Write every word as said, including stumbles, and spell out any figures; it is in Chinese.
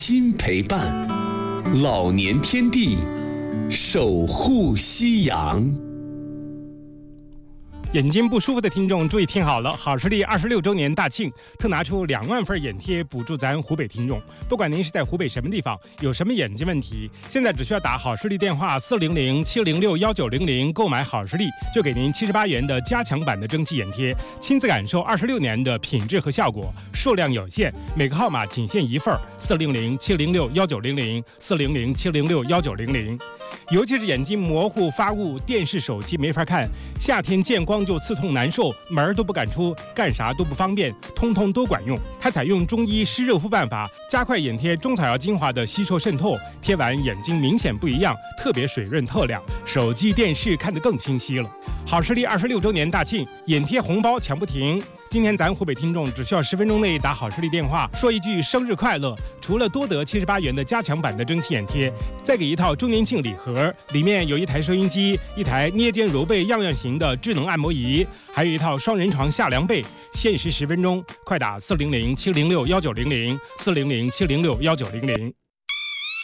心陪伴，老年天地守护夕阳。 眼睛不舒服的听众注意听好了，好视力二十六周年大庆特拿出两万份眼贴补助咱湖北听众。不管您是在湖北什么地方，有什么眼睛问题，现在只需要打好视力电话四零零七零六幺九零零购买好视力，就给您七十八元的加强版的蒸汽眼贴，亲自感受二十六年的品质和效果。数量有限，每个号码仅限一份，四零零七零六幺九零零四零零七零六幺九零零。尤其是眼睛模糊发雾，电视手机没法看，夏天见光就刺痛难受，门儿都不敢出，干啥都不方便，通通都管用。它采用中医湿热敷办法，加快眼贴中草药精华的吸收渗透，贴完眼睛明显不一样，特别水润透亮，手机电视看得更清晰了。好视力二十六周年大庆，眼贴红包抢不停。今天咱湖北听众只需要十分钟内打好视力电话，说一句生日快乐，除了多得七十八元的加强版的蒸汽眼贴，再给一套周年庆礼盒，里面有一台收音机，一台捏肩揉背样样型的智能按摩仪，还有一套双人床下凉被，限时十分钟，快打四零零七零六幺九零零四零零七零六幺九零零。